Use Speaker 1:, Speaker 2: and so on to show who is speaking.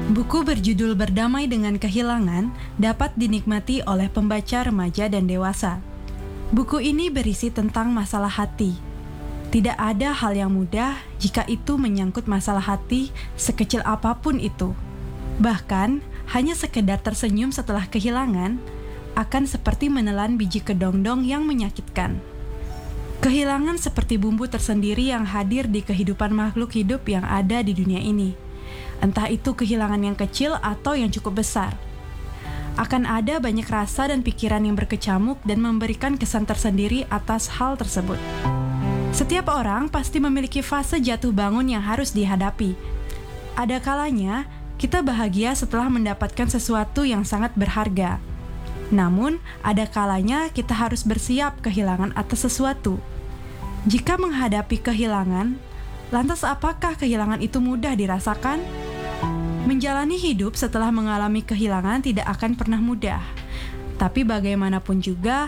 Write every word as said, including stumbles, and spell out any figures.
Speaker 1: Buku berjudul Berdamai dengan Kehilangan dapat dinikmati oleh pembaca remaja dan dewasa. Buku ini berisi tentang masalah hati. Tidak ada hal yang mudah jika itu menyangkut masalah hati sekecil apapun itu. Bahkan, hanya sekedar tersenyum setelah kehilangan akan seperti menelan biji kedongdong yang menyakitkan. Kehilangan seperti bumbu tersendiri yang hadir di kehidupan makhluk hidup yang ada di dunia ini. Entah itu kehilangan yang kecil atau yang cukup besar. Akan ada banyak rasa dan pikiran yang berkecamuk dan memberikan kesan tersendiri atas hal tersebut. Setiap orang pasti memiliki fase jatuh bangun yang harus dihadapi. Ada kalanya kita bahagia setelah mendapatkan sesuatu yang sangat berharga. Namun, ada kalanya kita harus bersiap kehilangan atas sesuatu. Jika menghadapi kehilangan, lantas apakah kehilangan itu mudah dirasakan? Menjalani hidup setelah mengalami kehilangan tidak akan pernah mudah. Tapi bagaimanapun juga,